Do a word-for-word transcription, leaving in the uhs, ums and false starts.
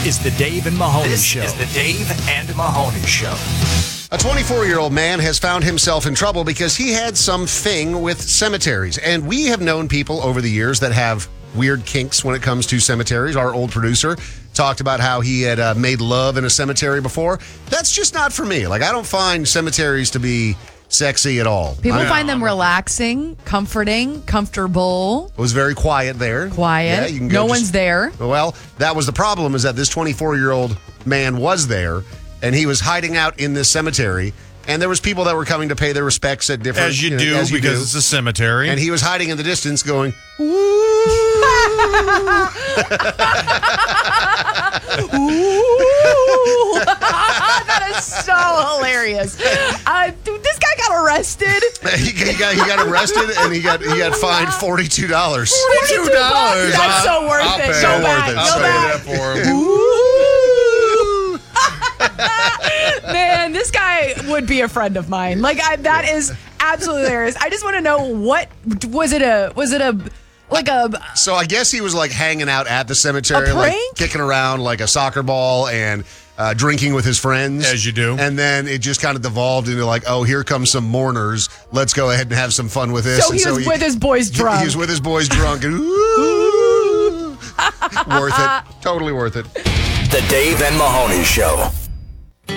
is the Dave and Mahoney This Show. is the Dave and Mahoney Show. A twenty-four-year-old man has found himself in trouble because he had something with cemeteries. And we have known people over the years that have weird kinks when it comes to cemeteries. Our old producer talked about how he had uh, made love in a cemetery before. That's just not for me. Like, I don't find cemeteries to be sexy at all. People I find them relaxing, comforting, comfortable. It was very quiet there. Quiet. Yeah, you can go no just- one's there. Well, that was the problem, is that this twenty-four-year-old man was there, and he was hiding out in this cemetery, and there was people that were coming to pay their respects at different... As you know, do, as you because do. it's a cemetery. And he was hiding in the distance going, woo! That is so hilarious. Uh, dude, this guy got arrested. he, he got he got arrested, and he got he got fined forty-two dollars. forty-two dollars. That's so worth I'll it. pay Go it. back. Worth it. Go So back. Pay that for him. Man, this guy would be a friend of mine. Like I, that is absolutely hilarious. I just want to know, what was it a was it a like a So I guess he was like hanging out at the cemetery, A like prank? kicking around like a soccer ball and uh, drinking with his friends. As you do. And then it just kind of devolved into like, oh, here come some mourners. Let's go ahead and have some fun with this. so he And was with his boys he- drunk. He was with his boys drunk. And ooh, worth it. Totally worth it. The Dave and Mahoney Show.